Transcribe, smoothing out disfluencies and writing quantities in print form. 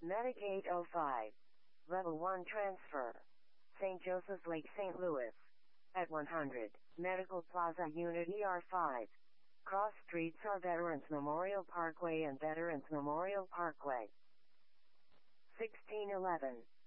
Medic 805. Level 1 transfer. St. Joseph's Lake, St. Louis. At 100. Medical Plaza Unit ER5. Cross streets are Veterans Memorial Parkway and Veterans Memorial Parkway. 1611.